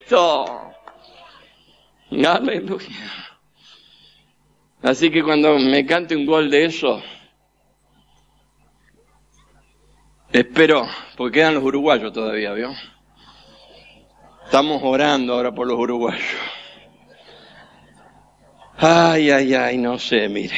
Cristo. Aleluya. Así que cuando me cante un gol de eso, espero, porque quedan los uruguayos todavía, ¿vio? Estamos orando ahora por los uruguayos. Ay, no sé, mire.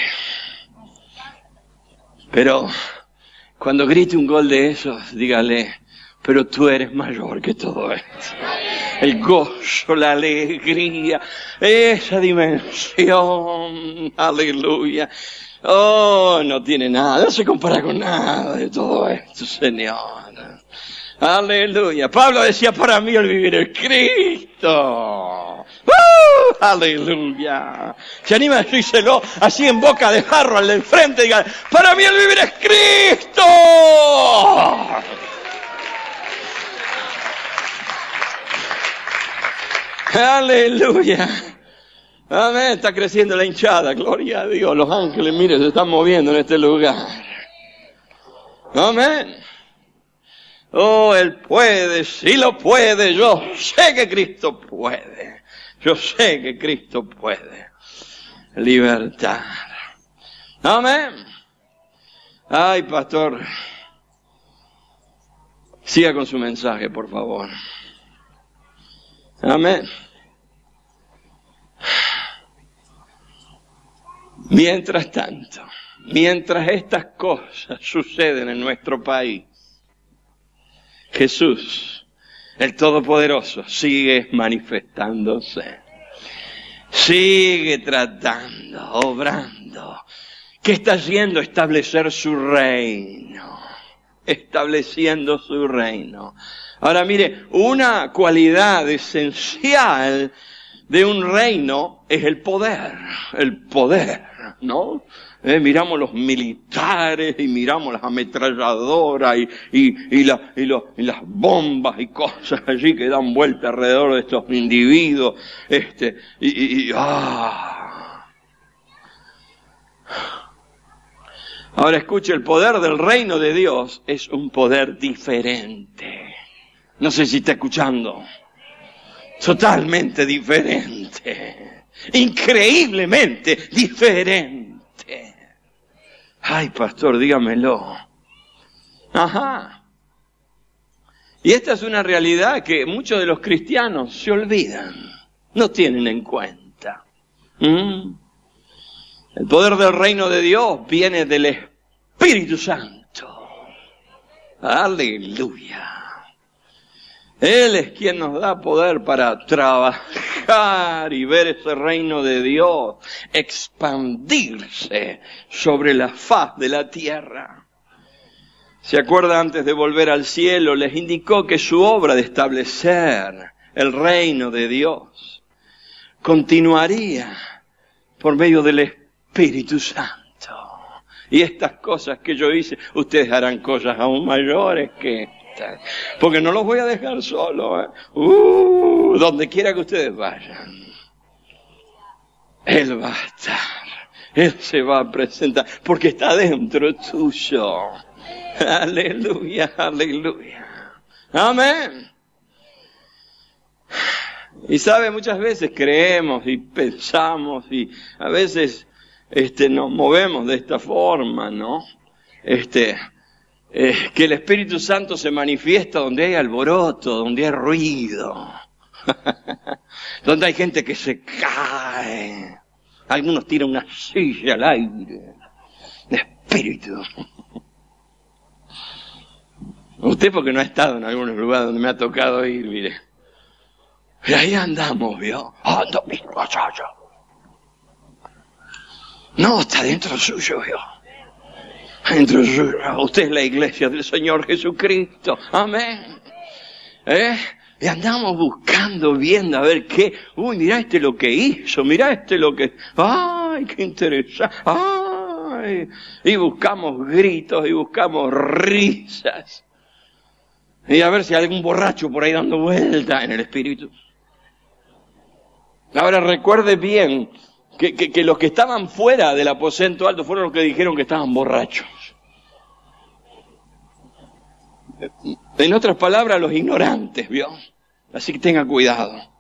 Pero cuando grite un gol de esos, dígale, pero tú eres mayor que todo esto. El gozo, la alegría, esa dimensión, aleluya. Oh, no tiene nada, no se compara con nada de todo esto, Señor. Aleluya. Pablo decía, para mí el vivir es Cristo. Aleluya. Se anima a decírselo así en boca de jarro al de enfrente, diga, para mí el vivir es Cristo. Aleluya. Amén. Está creciendo la hinchada. Gloria a Dios. Los ángeles, mire, se están moviendo en este lugar. Amén. Oh, Él puede, sí lo puede. Yo sé que Cristo puede. Yo sé que Cristo puede libertar. Amén. Ay, pastor. Siga con su mensaje, por favor. Amén. Mientras tanto, mientras estas cosas suceden en nuestro país, Jesús, el Todopoderoso, sigue manifestándose. Sigue tratando, obrando. ¿Qué está haciendo? Establecer su reino. Estableciendo su reino. Ahora mire, una cualidad esencial de un reino es el poder, ¿no? Miramos los militares y miramos las ametralladoras y las bombas y cosas allí que dan vuelta alrededor de estos individuos. Ahora escuche, el poder del reino de Dios es un poder diferente. No sé si está escuchando. Totalmente diferente. Increíblemente diferente. Ay, pastor, dígamelo. Ajá. Y esta es una realidad que muchos de los cristianos se olvidan. No tienen en cuenta. El poder del reino de Dios viene del Espíritu Santo. Aleluya. Él es quien nos da poder para trabajar y ver ese reino de Dios expandirse sobre la faz de la tierra. ¿Se acuerda? Antes de volver al cielo, les indicó que su obra de establecer el reino de Dios continuaría por medio del Espíritu Santo. Y estas cosas que yo hice, ustedes harán cosas aún mayores que estas. Porque no los voy a dejar solos. Donde quiera que ustedes vayan, Él va a estar. Él se va a presentar. Porque está dentro tuyo. Aleluya, aleluya. Amén. Y sabe, muchas veces creemos y pensamos y a veces nos movemos de esta forma, ¿no? Que el Espíritu Santo se manifiesta donde hay alboroto, donde hay ruido, donde hay gente que se cae, algunos tiran una silla al aire, de espíritu. Usted porque no ha estado en algunos lugares donde me ha tocado ir, mire. Y ahí andamos, ¿vio? Anda, no, está dentro suyo, ¿vio? Dentro suyo. Usted es la iglesia del Señor Jesucristo. Amén. Y andamos buscando, viendo, a ver qué. Uy, mirá lo que hizo, mirá lo que. Ay, qué interesante. Ay. Y buscamos gritos y buscamos risas. Y a ver si hay algún borracho por ahí dando vuelta en el espíritu. Ahora recuerde bien que los que estaban fuera del aposento alto fueron los que dijeron que estaban borrachos. En otras palabras, los ignorantes, ¿vio? Así que tenga cuidado.